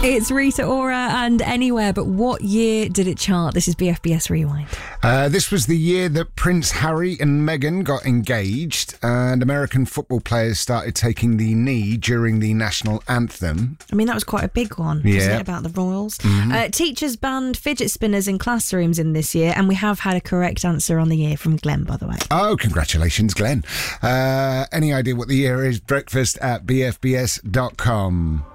It's Rita Ora and Anywhere, but what year did it chart? This is BFBS Rewind. This was the year that Prince Harry and Meghan got engaged and American football players started taking the knee during the national anthem. I mean, that was quite a big one, wasn't it, about the royals? Mm-hmm. Teachers banned fidget spinners in classrooms in this year, and we have had a correct answer on the year from Glenn, by the way. Oh, congratulations, Glenn. Any idea what the year is? Breakfast at bfbs.com.